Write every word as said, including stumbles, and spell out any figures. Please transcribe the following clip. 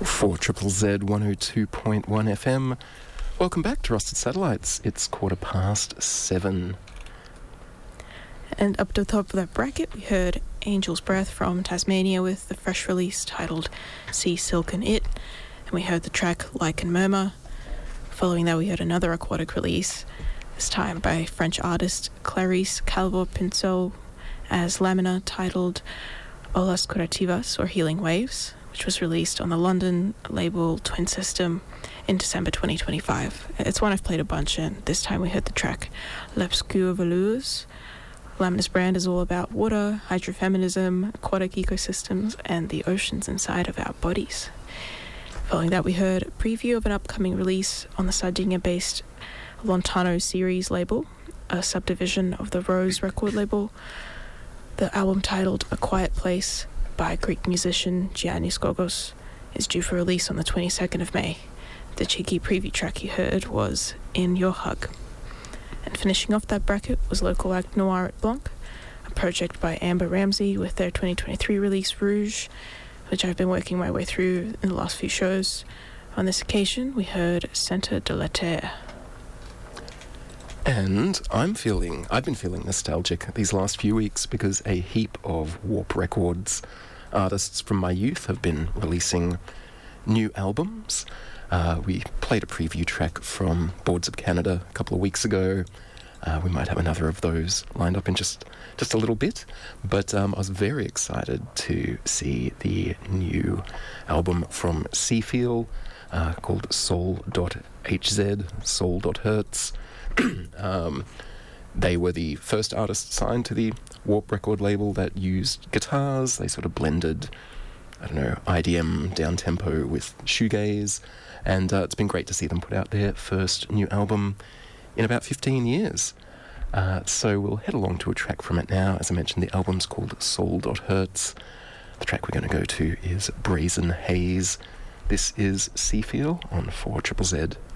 four Triple Z one oh two point one F M. Welcome back to Rusted Satellites. It's quarter past seven. And up to the top of that bracket, we heard Angel's Breath from Tasmania with the fresh release titled Sea Silk and It. And we heard the track Like and Murmur. Following that, we heard another aquatic release, this time by French artist Clarice Calvo-Pincel as Lamina, titled Olas Curativas, or Healing Waves, which was released on the London label Twin System in December twenty twenty-five. It's one I've played a bunch, and this time we heard the track L'Obscure Velours. Lamina's brand is all about water, hydrofeminism, aquatic ecosystems, and the oceans inside of our bodies. Following that, we heard a preview of an upcoming release on the Sardinia-based Lontano series label, a subdivision of the Rose record label. The album, titled A Quiet Place by Greek musician Giannis Gogos, is due for release on the twenty-second of May. The cheeky preview track you heard was In Your Hug. And finishing off that bracket was local act Noir at Blanc, a project by Amber Ramsey with their twenty twenty-three release Rouge, which I've been working my way through in the last few shows. On this occasion, we heard Centre de la Terre. And I'm feeling, I've been feeling nostalgic these last few weeks because a heap of Warp Records artists from my youth have been releasing new albums. Uh, we played a preview track from Boards of Canada a couple of weeks ago. Uh, we might have another of those lined up in just, just a little bit. But um, I was very excited to see the new album from Seafeel uh, called Soul dot H Z, Soul dot Hertz. um, they were the first artist signed to the Warp record label that used guitars. They sort of blended, I don't know, I D M down-tempo with shoegaze, and uh, it's been great to see them put out their first new album in about fifteen years. Uh, so we'll head along to a track from it now. As I mentioned, the album's called Soul dot Hertz. The track we're going to go to is Brazen Haze. This is Seafeel on four Triple Z.